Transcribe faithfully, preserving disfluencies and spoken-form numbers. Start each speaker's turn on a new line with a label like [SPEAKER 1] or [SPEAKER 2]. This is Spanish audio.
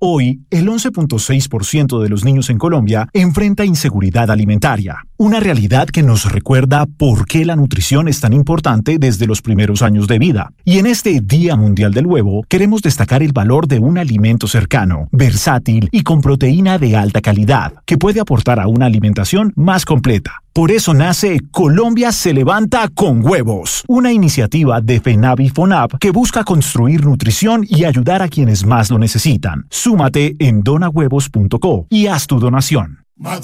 [SPEAKER 1] Hoy, el once punto seis por ciento de los niños en Colombia enfrenta inseguridad alimentaria, una realidad que nos recuerda por qué la nutrición es tan importante desde los primeros años de vida. Y en este Día Mundial del Huevo, queremos destacar el valor de un alimento cercano, versátil y con proteína de alta calidad, que puede aportar a una alimentación más completa. Por eso nace Colombia se levanta con huevos, una iniciativa de FENAVI FONAP que busca construir nutrición y ayudar a quienes más lo necesitan. Súmate en donahuevos punto co y haz tu donación.